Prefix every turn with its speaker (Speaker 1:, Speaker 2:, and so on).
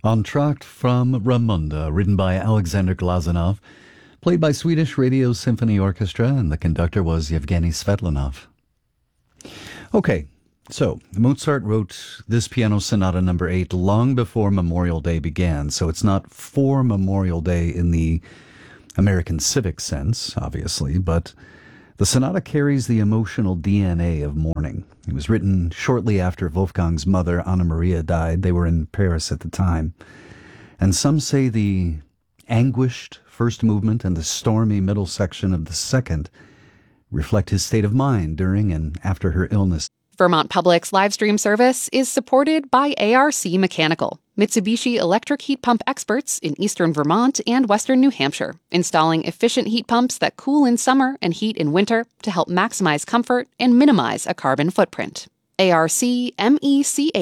Speaker 1: Entr'acte from Ramunda, written by Alexander Glazunov, played by Swedish Radio Symphony Orchestra, and the conductor was Yevgeny Svetlanov. Okay, so Mozart wrote this piano sonata number 8 long before Memorial Day began, so it's not for Memorial Day in the American civic sense, obviously, but the sonata carries the emotional DNA of mourning. It was written shortly after Wolfgang's mother, Anna Maria, died. They were in Paris at the time. And some say the anguished first movement and the stormy middle section of the second reflect his state of mind during and after her illness.
Speaker 2: Vermont Public's live stream service is supported by ARC Mechanical, Mitsubishi electric heat pump experts in eastern Vermont and western New Hampshire, installing efficient heat pumps that cool in summer and heat in winter to help maximize comfort and minimize a carbon footprint. ARCMECA